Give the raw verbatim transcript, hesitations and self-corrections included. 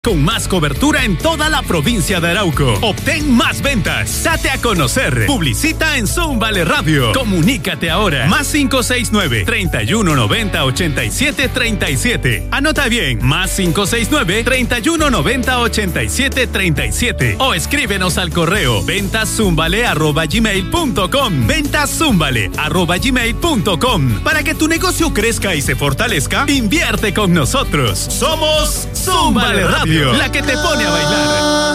Con más cobertura en toda la provincia de Arauco. Obtén más ventas. Date a conocer. Publicita en Zúmbale Radio. Comunícate ahora. Más cinco seis nueve, treinta y uno noventa, ochenta y siete treinta y siete. Anota bien. Más cinco seis nueve, treinta y uno noventa, ochenta y siete treinta y siete. O escríbenos al correo ventaszumbale arroba gmail punto com. ventaszumbale arroba gmail punto com. Para que tu negocio crezca y se fortalezca, invierte con nosotros. Somos Zúmbale Radio, la que te pone a bailar.